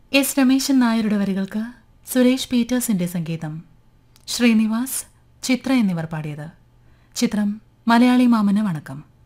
S Rameshan നായരുടെ വരികൾക്ക് സുരേഷ് പീറ്റേഴ്സിന്റെ സംഗീതം. ശ്രീനിവാസ്, ചിത്ര എന്നിവർ പാടിയത്. ചിത്രം മലയാളി മാമന് വണക്കം.